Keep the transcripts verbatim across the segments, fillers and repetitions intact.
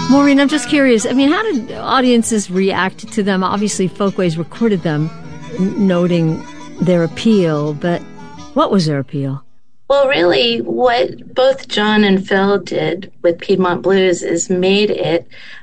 Maureen, I'm just curious. I mean, how did audiences react to them? Obviously, Folkways recorded them, n- noting their appeal, but what was their appeal? Well, really, what both John and Phil did with Piedmont Blues is made it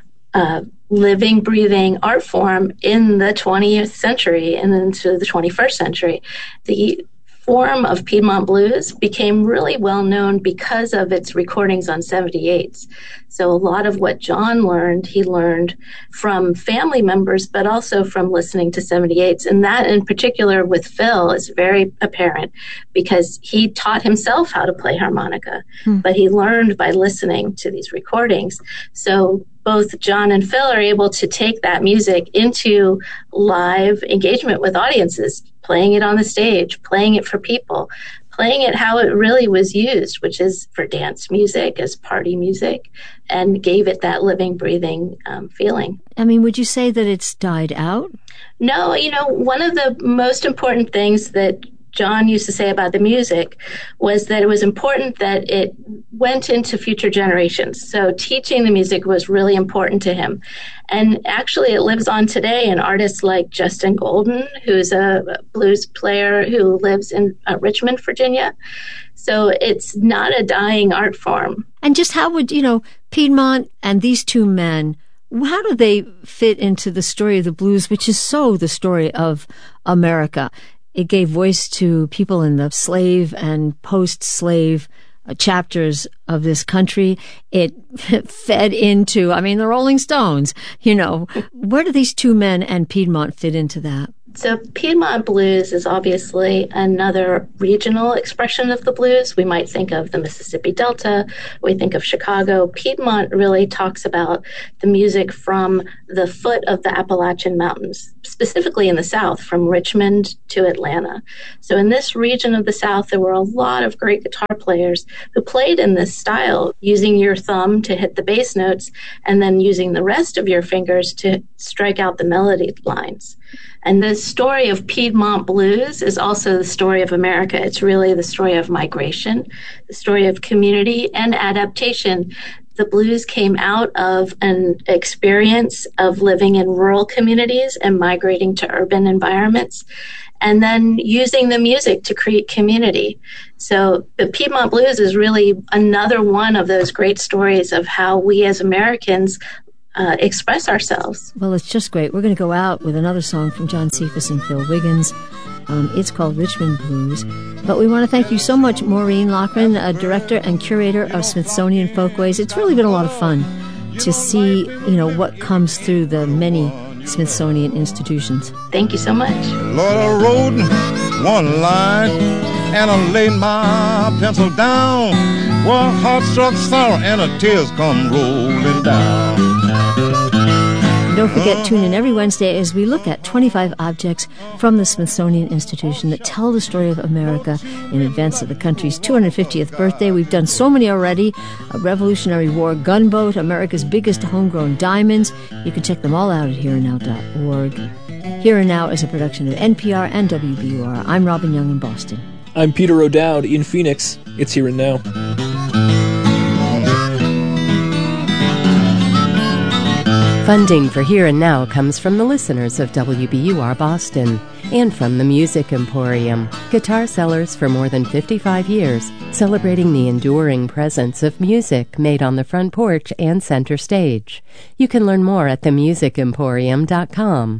a living, breathing art form in the twentieth century and into the twenty-first century. The form of Piedmont Blues became really well known because of its recordings on seventy-eights. So a lot of what John learned, he learned from family members, but also from listening to seventy-eights. And that in particular with Phil is very apparent because he taught himself how to play harmonica, hmm. but he learned by listening to these recordings. So both John and Phil are able to take that music into live engagement with audiences, playing it on the stage, playing it for people, playing it how it really was used, which is for dance music, as party music, and gave it that living, breathing um, feeling. I mean, would you say that it's died out? No, you know, one of the most important things that John used to say about the music was that it was important that it went into future generations. So teaching the music was really important to him. And actually it lives on today in artists like Justin Golden, who's a blues player who lives in uh, Richmond, Virginia. So it's not a dying art form. And just how would, you know, Piedmont and these two men, how do they fit into the story of the blues, which is so the story of America? It gave voice to people in the slave and post-slave uh, chapters of this country. It fed into, I mean, the Rolling Stones, you know. Where do these two men and Piedmont fit into that? So Piedmont blues is obviously another regional expression of the blues. We might think of the Mississippi Delta. We think of Chicago. Piedmont really talks about the music from the foot of the Appalachian Mountains, specifically in the South, from Richmond to Atlanta. So in this region of the South, there were a lot of great guitar players who played in this style, using your thumb to hit the bass notes and then using the rest of your fingers to strike out the melody lines. And the story of Piedmont blues is also the story of America. It's really the story of migration, the story of community and adaptation. The blues came out of an experience of living in rural communities and migrating to urban environments, and then using the music to create community. So the Piedmont blues is really another one of those great stories of how we as Americans Uh, express ourselves. Well, it's just great. We're going to go out with another song from John Cephas and Phil Wiggins. Um, it's called Richmond Blues. But we want to thank you so much, Maureen Loughran, uh, Director and Curator of Smithsonian Folkways. It's really been a lot of fun to see, you know, what comes through the many Smithsonian institutions. Thank you so much. Lord, I wrote one line and I laid my pencil down. Well, heart struck sorrow and the tears come rolling down. Don't forget, tune in every Wednesday as we look at twenty-five objects from the Smithsonian Institution that tell the story of America in advance of the country's two hundred fiftieth birthday. We've done so many already. A Revolutionary War gunboat, America's biggest homegrown diamonds. You can check them all out at here and now dot org. Here and Now is a production of N P R and W B U R. I'm Robin Young in Boston. I'm Peter O'Dowd in Phoenix. It's Here and Now. Funding for Here and Now comes from the listeners of W B U R Boston and from the Music Emporium, guitar sellers for more than fifty-five years, celebrating the enduring presence of music made on the front porch and center stage. You can learn more at the music emporium dot com.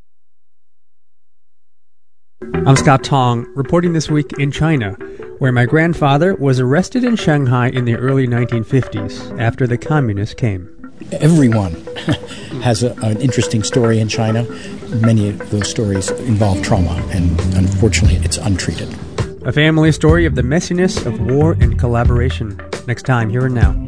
I'm Scott Tong, reporting this week in China, where my grandfather was arrested in Shanghai in the early nineteen fifties after the communists came. Everyone has a, an interesting story in China. Many of those stories involve trauma, and unfortunately, it's untreated. A family story of the messiness of war and collaboration. Next time, Here and Now.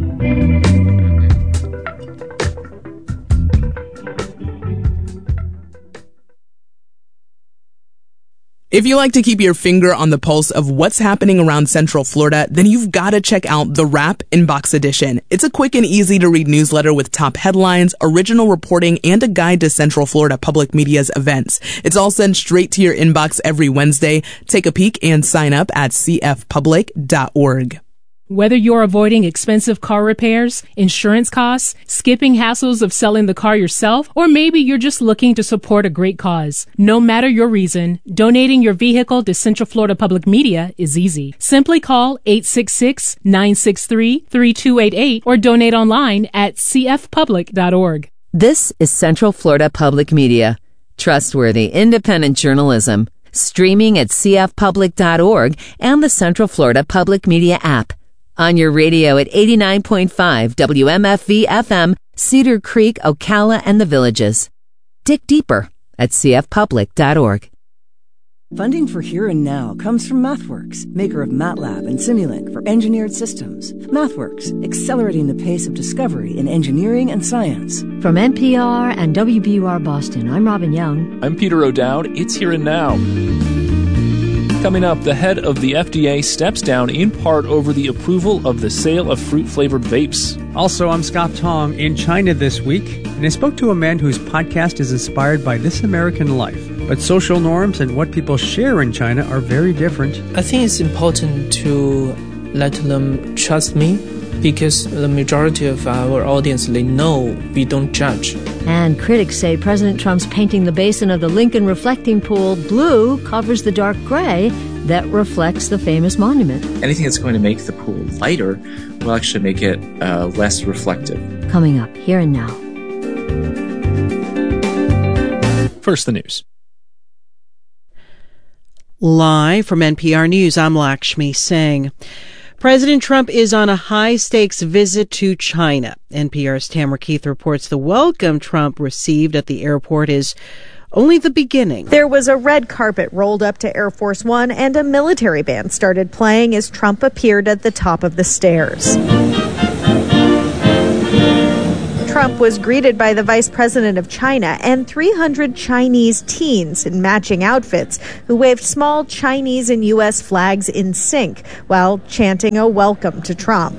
If you like to keep your finger on the pulse of what's happening around Central Florida, then you've got to check out The Wrap Inbox Edition. It's a quick and easy to read newsletter with top headlines, original reporting, and a guide to Central Florida Public Media's events. It's all sent straight to your inbox every Wednesday. Take a peek and sign up at c f public dot org. Whether you're avoiding expensive car repairs, insurance costs, skipping hassles of selling the car yourself, or maybe you're just looking to support a great cause. No matter your reason, donating your vehicle to Central Florida Public Media is easy. Simply call eight six six, nine six three, three two eight eight or donate online at c f public dot org. This is Central Florida Public Media. Trustworthy, independent journalism. Streaming at c f public dot org and the Central Florida Public Media app. On your radio at eighty-nine point five W M F V F M, Cedar Creek, Ocala, and the Villages. Dig deeper at c f public dot org. Funding for Here and Now comes from MathWorks, maker of MATLAB and Simulink for engineered systems. MathWorks, accelerating the pace of discovery in engineering and science. From N P R and W B U R Boston, I'm Robin Young. I'm Peter O'Dowd. It's Here and Now. Coming up, the head of the F D A steps down in part over the approval of the sale of fruit-flavored vapes. Also, I'm Scott Tong in China this week, and I spoke to a man whose podcast is inspired by This American Life. But social norms and what people share in China are very different. I think it's important to let them trust me, because the majority of our audience, they know we don't judge. And critics say President Trump's painting the basin of the Lincoln reflecting pool blue covers the dark gray that reflects the famous monument. Anything that's going to make the pool lighter will actually make it uh, less reflective. Coming up, Here and Now. First, the news. Live from N P R News, I'm Lakshmi Singh. President Trump is on a high-stakes visit to China. N P R's Tamara Keith reports the welcome Trump received at the airport is only the beginning. There was a red carpet rolled up to Air Force One, and a military band started playing as Trump appeared at the top of the stairs. Trump was greeted by the vice president of China and three hundred Chinese teens in matching outfits who waved small Chinese and U S flags in sync while chanting a welcome to Trump.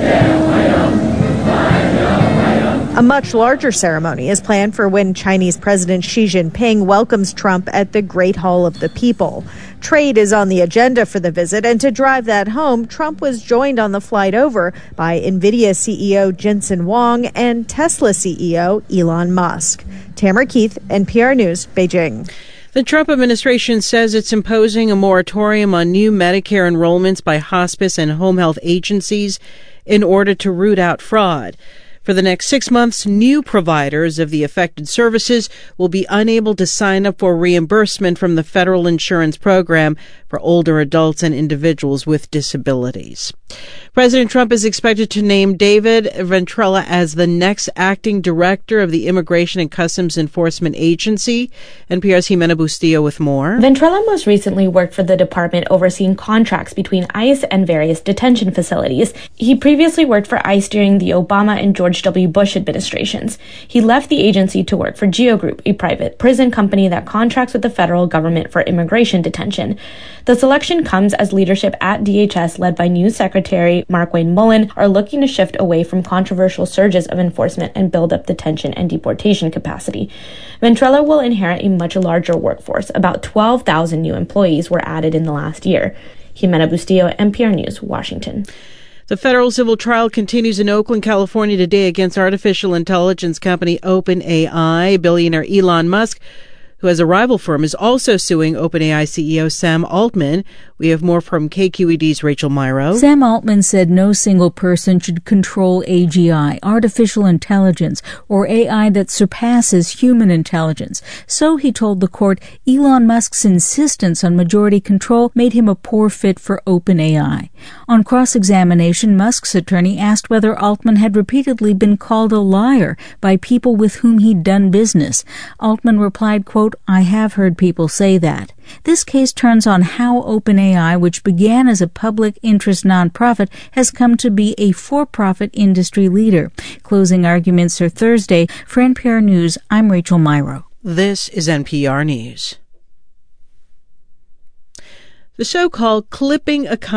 A much larger ceremony is planned for when Chinese President Xi Jinping welcomes Trump at the Great Hall of the People. Trade is on the agenda for the visit, and to drive that home, Trump was joined on the flight over by NVIDIA C E O Jensen Huang and Tesla C E O Elon Musk. Tamara Keith, N P R News, Beijing. The Trump administration says it's imposing a moratorium on new Medicare enrollments by hospice and home health agencies in order to root out fraud. For the next six months, new providers of the affected services will be unable to sign up for reimbursement from the federal insurance program for older adults and individuals with disabilities. President Trump is expected to name David Ventrella as the next acting director of the Immigration and Customs Enforcement Agency. N P R's Jimena Bustillo with more. Ventrella most recently worked for the department overseeing contracts between ICE and various detention facilities. He previously worked for ICE during the Obama and George W. Bush administrations. He left the agency to work for Geo Group, a private prison company that contracts with the federal government for immigration detention. The selection comes as leadership at D H S, led by new Secretary Markwayne Mullin, are looking to shift away from controversial surges of enforcement and build up detention and deportation capacity. Ventrella will inherit a much larger workforce. About twelve thousand new employees were added in the last year. Jimena Bustillo, N P R News, Washington. The federal civil trial continues in Oakland, California today against artificial intelligence company OpenAI. Billionaire Elon Musk, who has a rival firm, is also suing OpenAI C E O Sam Altman. We have more from K Q E D's Rachel Myrow. Sam Altman said no single person should control A G I, artificial intelligence, or A I that surpasses human intelligence. So, he told the court, Elon Musk's insistence on majority control made him a poor fit for OpenAI. On cross-examination, Musk's attorney asked whether Altman had repeatedly been called a liar by people with whom he'd done business. Altman replied, quote, I have heard people say that. This case turns on how OpenAI, which began as a public interest nonprofit, has come to be a for-profit industry leader. Closing arguments are Thursday. For N P R News, I'm Rachel Myrow. This is N P R News. The so-called clipping economy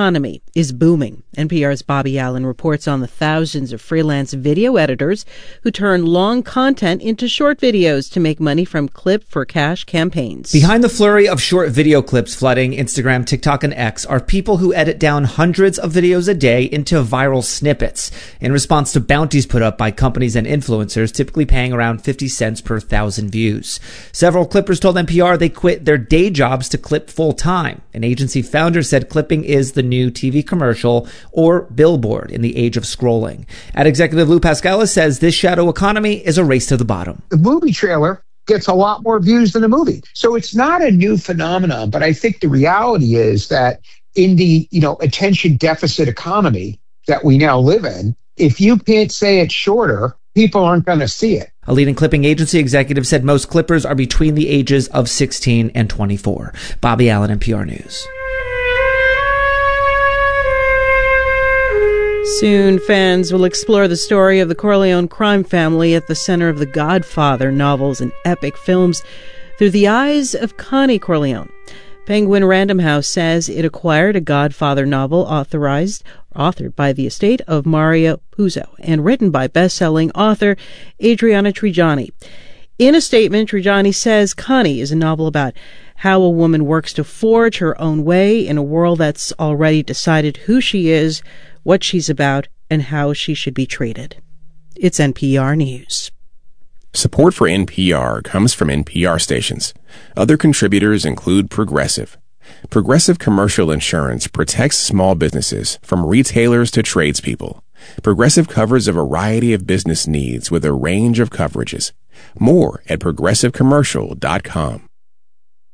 is booming. N P R's Bobby Allen reports on the thousands of freelance video editors who turn long content into short videos to make money from clip-for-cash campaigns. Behind the flurry of short video clips flooding Instagram, TikTok, and X are people who edit down hundreds of videos a day into viral snippets in response to bounties put up by companies and influencers, typically paying around fifty cents per thousand views. Several clippers told N P R they quit their day jobs to clip full-time. An agency founder said clipping is the new T V commercial or billboard in the age of scrolling. Ad executive Lou Pascala says this shadow economy is a race to the bottom. The movie trailer gets a lot more views than the movie. So it's not a new phenomenon, but I think the reality is that in the, you know, attention deficit economy that we now live in, if you can't say it's shorter, people aren't going to see it. A leading clipping agency executive said most clippers are between the ages of sixteen and twenty-four. Bobby Allen, N P R News. Soon, fans will explore the story of the Corleone crime family at the center of the Godfather novels and epic films through the eyes of Connie Corleone. Penguin Random House says it acquired a Godfather novel authorized, authored by the estate of Mario Puzo and written by best-selling author Adriana Trigiani. In a statement, Trigiani says Connie is a novel about how a woman works to forge her own way in a world that's already decided who she is, what she's about, and how she should be treated. It's N P R News. Support for N P R comes from N P R stations. Other contributors include Progressive. Progressive Commercial Insurance protects small businesses from retailers to tradespeople. Progressive covers a variety of business needs with a range of coverages. More at progressive commercial dot com.